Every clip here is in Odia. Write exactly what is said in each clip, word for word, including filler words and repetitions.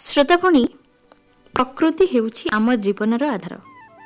ଶ୍ରୋତାଭଣୀ, ପ୍ରକୃତି ହେଉଛି ଆମ ଜୀବନର ଆଧାର।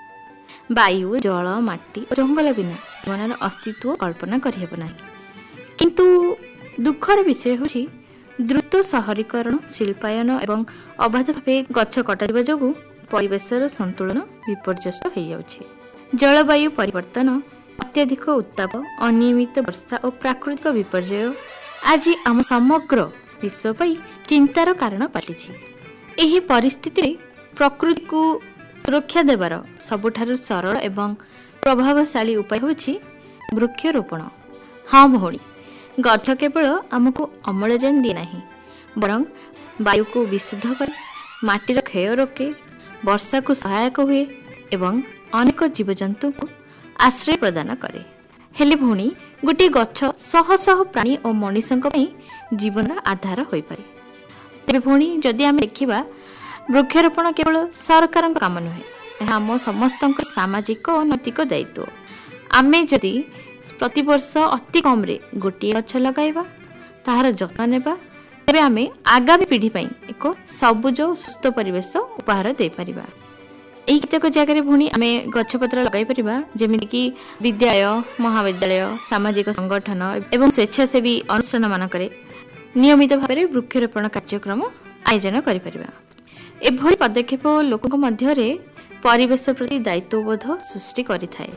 ବାୟୁ, ଜଳ, ମାଟି ଓ ଜଙ୍ଗଲ ବିନା ଜୀବନର ଅସ୍ତିତ୍ୱ କଳ୍ପନା କରିହେବ ନାହିଁ। କିନ୍ତୁ ଦୁଃଖର ବିଷୟ ହେଉଛି ଦ୍ରୁତ ସହରୀକରଣ, ଶିଳ୍ପାୟନ ଏବଂ ଅବାଧ ଭାବେ ଗଛ କଟାଯିବା ଯୋଗୁଁ ପରିବେଶର ସନ୍ତୁଳନ ବିପର୍ଯ୍ୟସ୍ତ ହୋଇଯାଉଛି। ଜଳବାୟୁ ପରିବର୍ତ୍ତନ, ଅତ୍ୟଧିକ ଉତ୍ତାପ, ଅନିୟମିତ ବର୍ଷା ଓ ପ୍ରାକୃତିକ ବିପର୍ଯ୍ୟୟ ଆଜି ଆମ ସମଗ୍ର ବିଶ୍ୱ ପାଇଁ ଚିନ୍ତାର କାରଣ ପାଲଟିଛି। ଏହି ପରିସ୍ଥିତିରେ ପ୍ରକୃତିକୁ ସୁରକ୍ଷା ଦେବାର ସବୁଠାରୁ ସରଳ ଏବଂ ପ୍ରଭାବଶାଳୀ ଉପାୟ ହେଉଛି ବୃକ୍ଷରୋପଣ। ହଁ ଭଉଣୀ, ଗଛ କେବଳ ଆମକୁ ଅମ୍ଳଜାନ ଦିଏ ନାହିଁ, ବରଂ ବାୟୁକୁ ବିଶୁଦ୍ଧ କରେ, ମାଟିର କ୍ଷୟ ରୋକେ, ବର୍ଷାକୁ ସହାୟକ ହୁଏ ଏବଂ ଅନେକ ଜୀବଜନ୍ତୁଙ୍କୁ ଆଶ୍ରୟ ପ୍ରଦାନ କରେ। ହେଲେ ଭଉଣୀ, ଗୋଟିଏ ଗଛ ଶହ ଶହ ପ୍ରାଣୀ ଓ ମଣିଷଙ୍କ ପାଇଁ ଜୀବନର ଆଧାର ହୋଇପାରେ। ତେବେ ଭଉଣୀ, ଯଦି ଆମେ ଦେଖିବା, ବୃକ୍ଷରୋପଣ କେବଳ ସରକାରଙ୍କ କାମ ନୁହେଁ, ଏହା ଆମ ସମସ୍ତଙ୍କ ସାମାଜିକ ଓ ନୈତିକ ଦାୟିତ୍ୱ। ଆମେ ଯଦି ପ୍ରତିବର୍ଷ ଅତି କମ୍ରେ ଗୋଟିଏ ଗଛ ଲଗାଇବା, ତାହାର ଯତ୍ନ ନେବା, ତେବେ ଆମେ ଆଗାମୀ ପିଢ଼ି ପାଇଁ ଏକ ସବୁଜ ଓ ସୁସ୍ଥ ପରିବେଶ ଉପହାର ଦେଇପାରିବା। ଏହି କେତେକ ଜାଗାରେ ଭଉଣୀ ଆମେ ଗଛପତ୍ର ଲଗାଇ ପାରିବା, ଯେମିତିକି ବିଦ୍ୟାଳୟ, ମହାବିଦ୍ୟାଳୟ, ସାମାଜିକ ସଂଗଠନ ଏବଂ ସ୍ୱେଚ୍ଛାସେବୀ ଅନୁଷ୍ଠାନମାନଙ୍କରେ ନିୟମିତ ଭାବରେ ବୃକ୍ଷରୋପଣ କାର୍ଯ୍ୟକ୍ରମ ଆୟୋଜନ କରିପାରିବା। ଏଭଳି ପଦକ୍ଷେପ ଲୋକଙ୍କ ମଧ୍ୟରେ ପରିବେଶ ପ୍ରତି ଦାୟିତ୍ୱବୋଧ ସୃଷ୍ଟି କରିଥାଏ।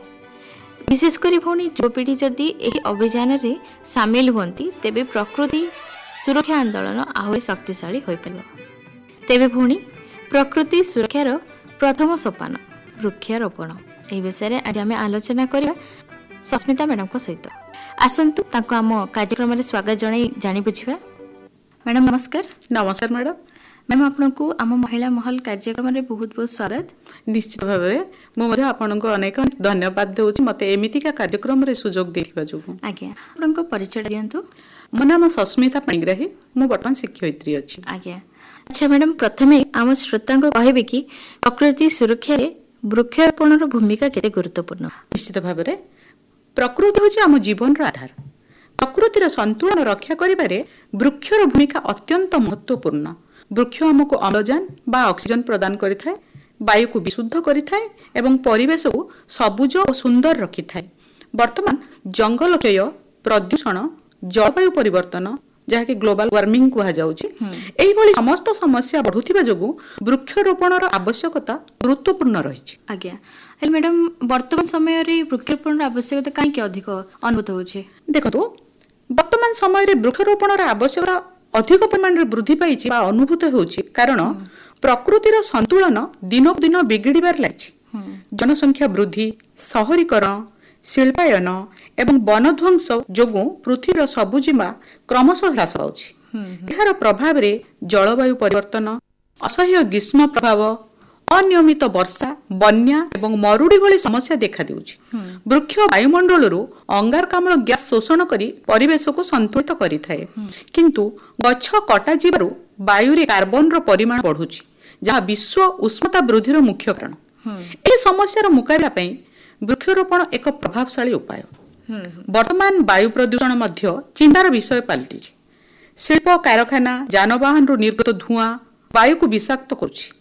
ବିଶେଷ କରି ଭଉଣୀ, ଯୁବପିଢ଼ି ଯଦି ଏହି ଅଭିଯାନରେ ସାମିଲ ହୁଅନ୍ତି, ତେବେ ପ୍ରକୃତି ସୁରକ୍ଷା ଆନ୍ଦୋଳନ ଆହୁରି ଶକ୍ତିଶାଳୀ ହୋଇପାରିବ। ତେବେ ଭଉଣୀ, ପ୍ରକୃତି ସୁରକ୍ଷାର ପ୍ରଥମ ସୋପାନ ବୃକ୍ଷରୋପଣ। ଏହି ବିଷୟରେ ଆଜି ଆମେ ଆଲୋଚନା କରିବା ସସ୍ମିତା ମ୍ୟାଡ଼ାମଙ୍କ ସହିତ। ଆସନ୍ତୁ ତାଙ୍କୁ ଆମ କାର୍ଯ୍ୟକ୍ରମରେ ସ୍ୱାଗତ ଜଣାଇ ଜାଣି ବୁଝିବା। ମ୍ୟାଡ଼ାମ ନମସ୍କାର। ନମସ୍କାର ମ୍ୟାଡ଼ାମ। ମ୍ୟାମ୍, ଆପଣଙ୍କୁ ଆମ ମହିଳା ମହଲ କାର୍ଯ୍ୟକ୍ରମରେ ବହୁତ ବହୁତ ସ୍ୱାଗତ। ନିଶ୍ଚିତ ଭାବରେ ମୁଁ ମଧ୍ୟ ଆପଣଙ୍କୁ ଅନେକ ଧନ୍ୟବାଦ ଦେଉଛି ମୋତେ ଏମିତିକା କାର୍ଯ୍ୟକ୍ରମରେ ସୁଯୋଗ ଦେଇଥିବା ଯୋଗୁଁ। ଆଜ୍ଞା, ଆପଣଙ୍କ ପରିଚୟ ଦିଅନ୍ତୁ। ମୋ ନାମ ସସ୍ମିତା ପାଣିଗ୍ରାହୀ, ମୁଁ ବର୍ତ୍ତମାନ ଶିକ୍ଷୟିତ୍ରୀ ଅଛି। ଆଜ୍ଞା, ଆଚ୍ଛା ମ୍ୟାଡ଼ାମ, ପ୍ରଥମେ ଆମ ଶ୍ରୋତାଙ୍କୁ କହିବେ କି ପ୍ରକୃତି ସୁରକ୍ଷାରେ ବୃକ୍ଷରୋପଣର ଭୂମିକା କେତେ ଗୁରୁତ୍ୱପୂର୍ଣ୍ଣ? ନିଶ୍ଚିତ ଭାବରେ ପ୍ରକୃତି ହେଉଛି ଆମ ଜୀବନର ଆଧାର। ପ୍ରକୃତିର ସନ୍ତୁଳନ ରକ୍ଷା କରିବାରେ ବୃକ୍ଷର ଭୂମିକା ଅତ୍ୟନ୍ତ ମହତ୍ୱପୂର୍ଣ୍ଣ। ବୃକ୍ଷ ଆମକୁ ଅମ୍ଳଜାନ ବା ଅକ୍ସିଜେନ ପ୍ରଦାନ କରିଥାଏ, ବାୟୁକୁ ବିଶୁଦ୍ଧ କରିଥାଏ ଏବଂ ପରିବେଶକୁ ସବୁଜ ଓ ସୁନ୍ଦର ରଖିଥାଏ। ବର୍ତ୍ତମାନ ଜଙ୍ଗଲ କ୍ଷୟ, ପ୍ରଦୂଷଣ, ଜଳବାୟୁ ପରିବର୍ତ୍ତନ, ଯାହାକି ଗ୍ଲୋବାଲ ୱାର୍ମିଂ କୁହାଯାଉଛି, ଏହିଭଳି ସମସ୍ତ ସମସ୍ୟା ବଢୁଥିବା ଯୋଗୁଁ ବୃକ୍ଷରୋପଣର ଆବଶ୍ୟକତା ଗୁରୁତ୍ୱପୂର୍ଣ୍ଣ ରହିଛି। ଆଜ୍ଞା, ହେଲେ ମ୍ୟାଡ଼ାମ, ବର୍ତ୍ତମାନ ସମୟରେ ବୃକ୍ଷରୋପଣର ଆବଶ୍ୟକତା କାହିଁକି ଅଧିକ ଅନୁଭୂତ ହେଉଛି? ଦେଖନ୍ତୁ, ବର୍ତ୍ତମାନ ସମୟରେ ବୃକ୍ଷରୋପଣର ଆବଶ୍ୟକତା ଅଧିକ ପରିମାଣରେ ବୃଦ୍ଧି ପାଇଛି ବା ଅନୁଭୂତ ହେଉଛି, କାରଣ ପ୍ରକୃତିର ସନ୍ତୁଳନ ଦିନକୁ ଦିନ ବିଗିଡ଼ିବାରେ ଲାଗିଛି। ଜନସଂଖ୍ୟା ବୃଦ୍ଧି, ସହରୀକରଣ, ଶିଳ୍ପାୟନ ଏବଂ ବନଧ୍ୱଂସ ଯୋଗୁଁ ପୃଥିବୀର ସବୁଜିମା କ୍ରମଶଃ ହ୍ରାସ ପାଉଛି। ଏହାର ପ୍ରଭାବରେ ଜଳବାୟୁ ପରିବର୍ତ୍ତନ, ଅସହ୍ୟ ଗ୍ରୀଷ୍ମ ପ୍ରଭାବ, ଅନିୟମିତ ବର୍ଷା, ବନ୍ୟା ଏବଂ ମରୁଡ଼ି ଭଳି ସମସ୍ୟା ଦେଖାଦେଉଛି। ବୃକ୍ଷ ବାୟୁମଣ୍ଡଳରୁ ଅଙ୍ଗାରକାମ୍ଳ ଗ୍ୟାସ୍ ଶୋଷଣ କରି ପରିବେଶକୁ ସନ୍ତୁଳିତ କରିଥାଏ, କିନ୍ତୁ ଗଛ କଟାଯିବାରୁ ବାୟୁରେ କାର୍ବନର ପରିମାଣ ବଢୁଛି, ଯାହା ବିଶ୍ୱ ଉଷ୍ଣତା ବୃଦ୍ଧିର ମୁଖ୍ୟ କାରଣ। ଏହି ସମସ୍ୟାର ମୁକାବିଲା ପାଇଁ ବୃକ୍ଷରୋପଣ ଏକ ପ୍ରଭାବଶାଳୀ ଉପାୟ। ବର୍ତ୍ତମାନ ବାୟୁ ପ୍ରଦୂଷଣ ମଧ୍ୟ ଚିନ୍ତାର ବିଷୟ ପାଲଟିଛି। ଶିଳ୍ପ, କାରଖାନା, ଯାନବାହନରୁ ନିର୍ଗତ ଧୂଆଁ ବାୟୁକୁ ବିଷାକ୍ତ କରୁଛି